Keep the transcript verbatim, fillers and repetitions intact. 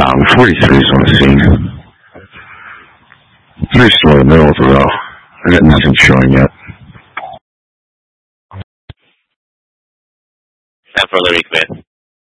Um, forty-three's on the scene. Pretty still in the middle of the row. I got nothing showing yet. ten for Liberty, clear.